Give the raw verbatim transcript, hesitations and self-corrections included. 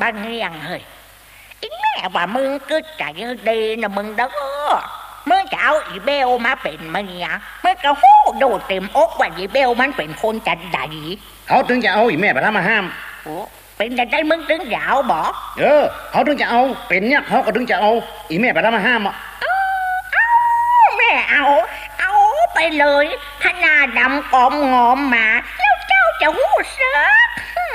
บ้านเงี้ยงเฮ้ยอีแม่ว่ามึงก็ใจดีนะมึงเด้อมึงจะเอาอีเบลมาเป็นเมียมึงก็หู้ดูเต็มอกว่าอีเบลมันเป็นคนจัดใดเขาถึงจะเอาอีแม่ไปทำมาห้ามโอ้เป็นจังไดมึงถึงจะเอาบ่เออเขาถึงจะเอาเป็นเนี่ยเขาก็ถึงจะเอาอีแม่ไปทำมาห้ามอ่ะเอาแม่เอาเอาไปเลยถ้าหน้าดำกอมงอมมาแล้วเจ้าจะหู้เสือ